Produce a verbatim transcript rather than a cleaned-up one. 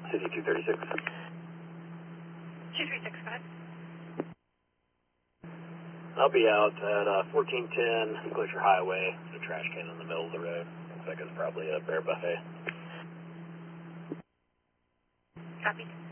City two thirty-six. two three six, go ahead. I'll be out at uh, fourteen ten Glacier Highway. There's a trash can in the middle of the road. Looks like it's probably a bear buffet. Copy.